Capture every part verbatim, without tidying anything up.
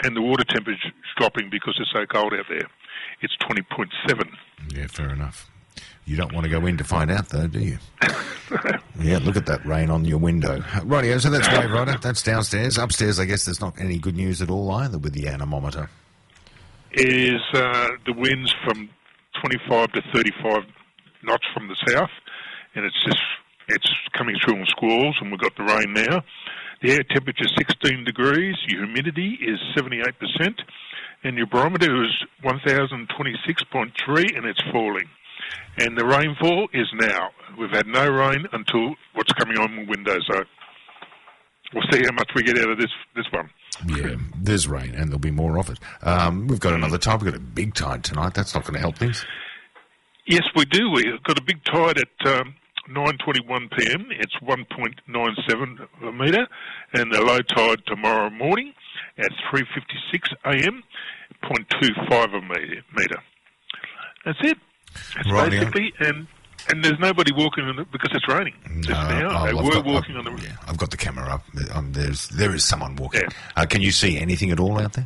and the water temperature is dropping because it's so cold out there. It's twenty point seven. Yeah, fair enough. You don't want to go in to find out, though, do you? Yeah, look at that rain on your window. Rightio, so that's Wave Rider. That's downstairs. Upstairs, I guess there's not any good news at all either with the anemometer. Is uh, the winds from twenty-five to thirty-five knots from the south, and it's just it's coming through in squalls, and we've got the rain now. The air temperature is sixteen degrees, your humidity is seventy-eight percent, and your barometer is one thousand twenty-six point three, and it's falling. And the rainfall is now. We've had no rain until what's coming on the window, so we'll see how much we get out of this this one. Yeah, there's rain, and there'll be more of it. Um, we've got another tide. We've got a big tide tonight. That's not going to help things. Yes, we do. We've got a big tide at um, nine twenty-one p m. It's one point nine seven a metre, and the low tide tomorrow morning at three fifty-six a m, zero point two five a metre. That's it. That's right, basically, yeah. and and there's nobody walking on it because it's raining. Just no, now, oh, they I've were got, walking I've, on the. Yeah, I've got the camera up. Um, there's there is someone walking. Yeah. Uh, can you see anything at all out there?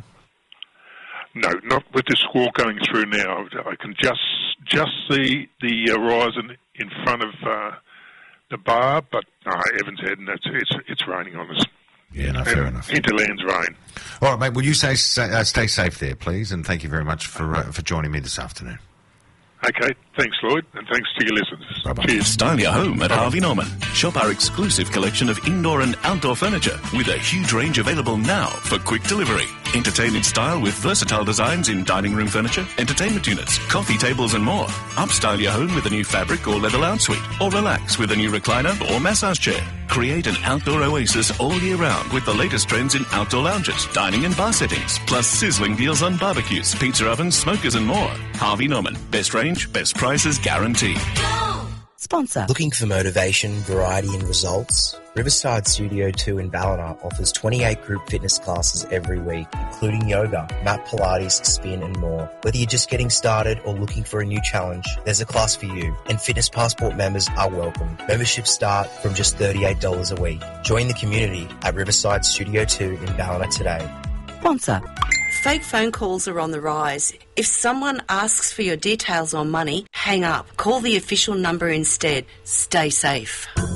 No, not with the squall going through now. I can just just see the horizon in front of uh, the bar, but no, Evans Head, and that's it's it's raining on us. Yeah, no, fair enough. Hinterlands rain. All right, mate. Will you stay uh, stay safe there, please, and thank you very much for uh, for joining me this afternoon. Okay, thanks, Lloyd, and thanks to your listeners. Bye-bye. Cheers. Style your home at Harvey Norman. Shop our exclusive collection of indoor and outdoor furniture with a huge range available now for quick delivery. Entertain in style with versatile designs in dining room furniture, entertainment units, coffee tables and more. Upstyle your home with a new fabric or leather lounge suite, or relax with a new recliner or massage chair. Create an outdoor oasis all year round with the latest trends in outdoor lounges, dining and bar settings, plus sizzling deals on barbecues, pizza ovens, smokers and more. Harvey Norman. Best range, best prices guaranteed. Sponsor. Looking for motivation, variety and results? Riverside Studio two in Ballina offers twenty-eight group fitness classes every week, including yoga, mat Pilates, spin and more. Whether you're just getting started or looking for a new challenge, there's a class for you, and Fitness Passport members are welcome. Memberships start from just thirty-eight dollars a week. Join the community at Riverside Studio two in Ballina today. Sponsor. Fake phone calls are on the rise. If someone asks for your details or money, hang up. Call the official number instead. Stay safe.